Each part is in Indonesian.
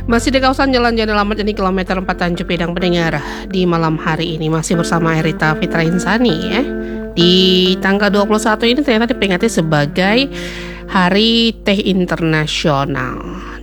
Masih di kawasan Jalan Jalamat ini kilometer 4 Tanjung Pinang pendengar. Di malam hari ini masih bersama Erita Fitra Insani ya. Di tanggal 21 ini ternyata diperingati sebagai Hari Teh Internasional.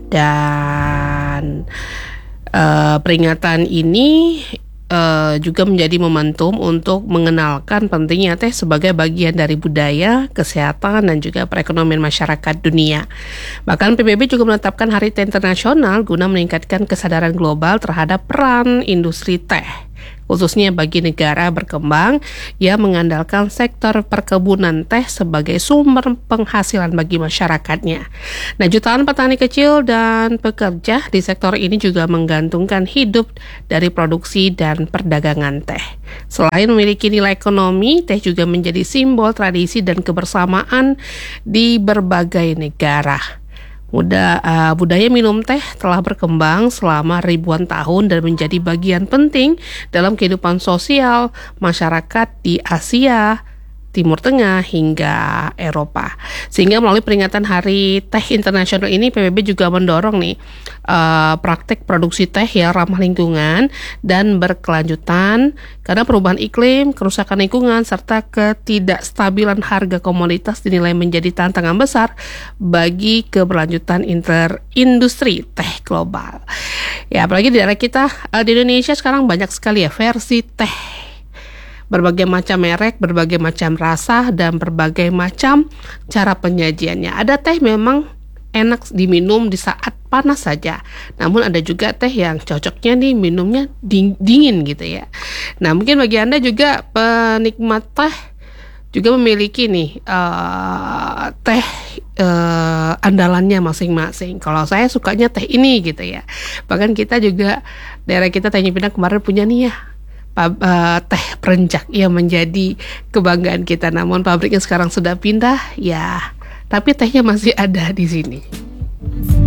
Dan peringatan ini juga menjadi momentum untuk mengenalkan pentingnya teh sebagai bagian dari budaya, kesehatan, dan juga perekonomian masyarakat dunia. Bahkan PBB juga menetapkan Hari Teh Internasional guna meningkatkan kesadaran global terhadap peran industri teh, khususnya bagi negara berkembang yang mengandalkan sektor perkebunan teh sebagai sumber penghasilan bagi masyarakatnya. Nah, jutaan petani kecil dan pekerja di sektor ini juga menggantungkan hidup dari produksi dan perdagangan teh. Selain memiliki nilai ekonomi, teh juga menjadi simbol tradisi dan kebersamaan di berbagai negara. Budaya minum teh telah berkembang selama ribuan tahun dan menjadi bagian penting dalam kehidupan sosial masyarakat di Asia, Timur Tengah, hingga Eropa. Sehingga melalui peringatan Hari Teh Internasional ini, PBB juga mendorong praktek produksi teh yang ramah lingkungan dan berkelanjutan karena perubahan iklim, kerusakan lingkungan, serta ketidakstabilan harga komoditas dinilai menjadi tantangan besar bagi keberlanjutan industri teh global. Ya, apalagi di daerah kita di Indonesia sekarang banyak sekali ya versi teh. Berbagai macam merek, berbagai macam rasa, dan berbagai macam cara penyajiannya. Ada teh memang enak diminum di saat panas saja. Namun ada juga teh yang cocoknya nih minumnya dingin gitu ya. Nah, mungkin bagi Anda juga penikmat teh juga memiliki teh andalannya masing-masing. Kalau saya sukanya teh ini gitu ya. Bahkan kita juga, daerah kita Tanjung Pinang kemarin punya nih ya, teh perenjak yang menjadi kebanggaan kita. Namun pabriknya sekarang sudah pindah ya, tapi tehnya masih ada di sini.